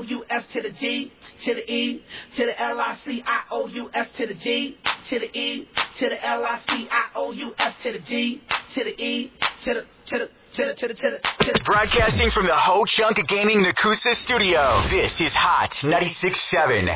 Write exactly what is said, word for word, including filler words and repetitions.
U S to the G, to the E, to the L I C I O U S to the G, to the E, to the L I C I O U S to the G, to the E, to the, to the, to the, to the, to the, to the. Broadcasting from the Ho Chunk Gaming Nakusa studio, this is Hot ninety-six point seven.